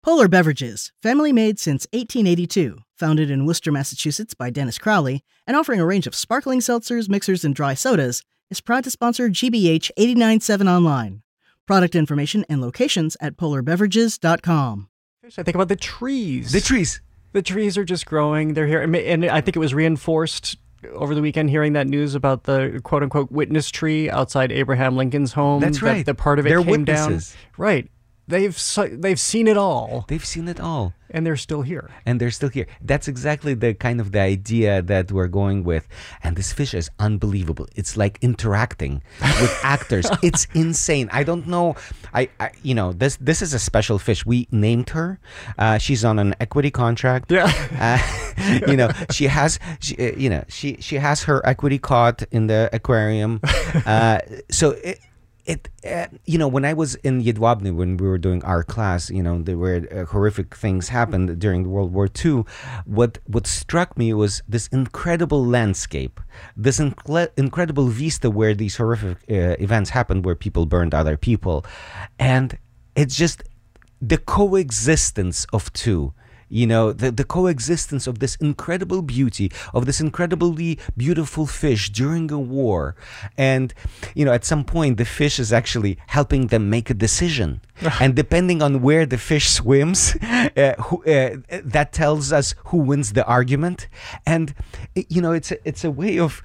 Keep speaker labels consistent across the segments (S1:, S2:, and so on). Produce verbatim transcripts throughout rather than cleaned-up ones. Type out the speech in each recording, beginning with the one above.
S1: Polar Beverages, family made since eighteen eighty-two, founded in Worcester, Massachusetts by Dennis Crowley, and offering a range of sparkling seltzers, mixers, and dry sodas, is proud to sponsor G B H eighty-nine point seven Online. Product information and locations at polar beverages dot com.
S2: I think about the trees.
S3: The trees.
S2: The trees are just growing. They're here. And I think it was reinforced over the weekend hearing that news about the quote-unquote witness tree outside Abraham Lincoln's home.
S3: That's right.
S2: That the part of it
S3: They're
S2: came
S3: witnesses.
S2: down. Right. They've so, they've seen it all.
S3: They've seen it all.
S2: And they're still here.
S3: And they're still here. That's exactly the kind of the idea that we're going with. And this fish is unbelievable. It's like interacting with actors. It's insane. I don't know. I, I you know, this this is a special fish. We named her. Uh, she's on an equity contract.
S2: Yeah.
S3: Uh, you know, she has, she, uh, you know, she she has her equity caught in the aquarium. Uh, so it. It, uh, you know, when I was in Jedwabne, when we were doing our class, you know, there were uh, horrific things happened during World War Two. What what struck me was this incredible landscape, this incle- incredible vista where these horrific uh, events happened, where people burned other people. And it's just the coexistence of two. You know, the, the coexistence of this incredible beauty, of this incredibly beautiful fish during a war. And, you know, at some point, the fish is actually helping them make a decision. And depending on where the fish swims, uh, who, uh, that tells us who wins the argument. And, you know, it's a, it's a way of...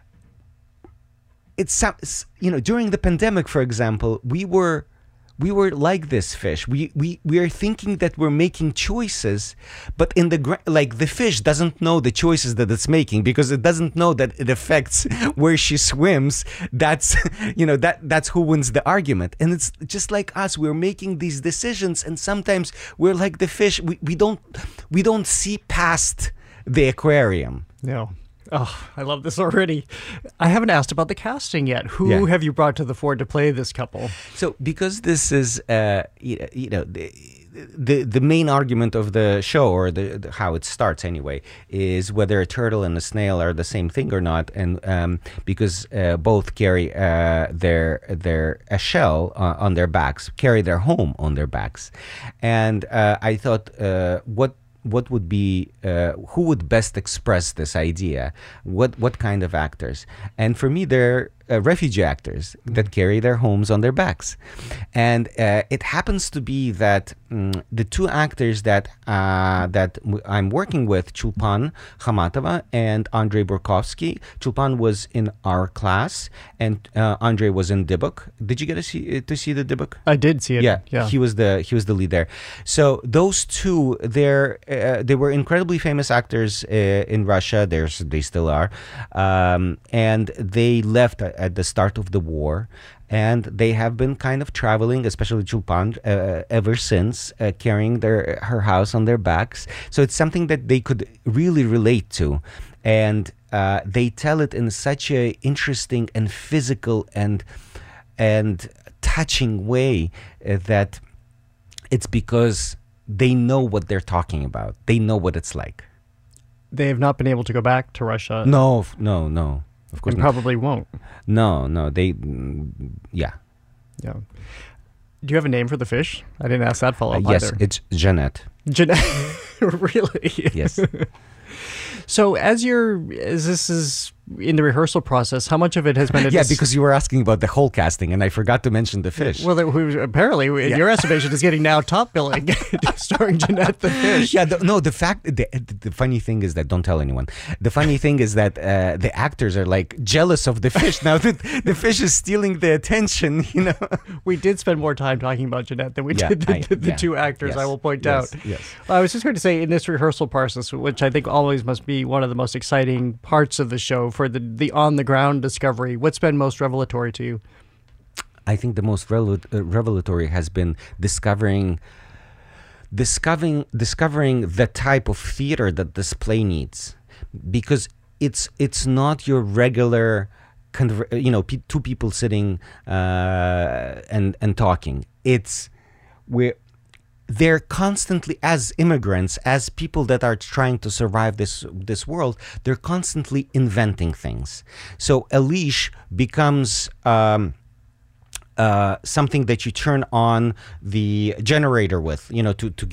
S3: It's, you know, during the pandemic, for example, we were... We were like this fish. We we we are thinking that we're making choices, but in the gra- like the fish doesn't know the choices that it's making because it doesn't know that it affects where she swims. That's you know that that's who wins the argument. And it's just like us. We're making these decisions, and sometimes we're like the fish. We we don't we don't see past the aquarium.
S2: No. Oh, I love this already. I haven't asked about the casting yet. Who
S3: Yeah.
S2: have you brought to the fore to play this couple?
S3: So, because this is, uh, you you know, the, the the main argument of the show, or the, the how it starts anyway, is whether a turtle and a snail are the same thing or not, and um, because uh, both carry uh, their their a shell uh, on their backs, carry their home on their backs, and uh, I thought, uh, what. What would be, uh, who would best express this idea? What what kind of actors? And for me, they're uh, refugee actors that carry their homes on their backs. And uh, it happens to be that um, the two actors that uh, that w- I'm working with, Chulpan Khamatova and Andrei Burkovsky. Chulpan was in our class, and uh, Andrei was in Dybbuk. Did you get to see to see the Dybbuk?
S2: I did see it.
S3: Yeah,
S2: yeah.
S3: he was the he was the lead there. So those two, they're uh, they were incredibly famous actors uh, in Russia. There's they still are, um, and they left at, at the start of the war, and they have been kind of traveling, especially Chulpan, uh, ever since, uh, carrying their her house on their backs. So it's something that they could really relate to, and uh, they tell it in such a interesting and physical and and touching way uh, that it's because they know what they're talking about. They know what it's like.
S2: They have not been able to go back to Russia.
S3: No, f- no, no. Of course
S2: And
S3: not.
S2: probably won't.
S3: No, no. They, mm, yeah.
S2: Yeah. Do you have a name for the fish? I didn't ask that follow-up
S3: Uh, yes,
S2: either.
S3: it's Jeanette.
S2: Jeanette. Really?
S3: Yes.
S2: So as you're, as this is in the rehearsal process, how much of it has been... A
S3: Yeah,
S2: dis-
S3: because you were asking about the whole casting, and I forgot to mention the fish.
S2: Well, that who- apparently, in
S3: Yeah.
S2: your estimation, is getting now top billing, starring Jeanette the fish.
S3: Yeah, the, no, the fact, the, the funny thing is that, don't tell anyone. The funny thing is that uh, the actors are like jealous of the fish. Now that the fish is stealing the attention, you know.
S2: We did spend more time talking about Jeanette than we
S3: Yeah,
S2: did the,
S3: I-
S2: the, the
S3: yeah,
S2: two actors,
S3: yes,
S2: I will point
S3: yes,
S2: out.
S3: yes.
S2: I was just going to say, in this rehearsal process, which I think always must be one of the most exciting parts of the show for the, the on-the-ground discovery, what's been most revelatory to you?
S3: I think the most rel- uh, revelatory has been discovering, discovering, discovering the type of theater that this play needs, because it's it's not your regular, conver- you know, pe- two people sitting uh, and and talking. It's where they're constantly, as immigrants, as people that are trying to survive this this world, they're constantly inventing things. So a leash becomes um, uh, something that you turn on the generator with, you know, to, to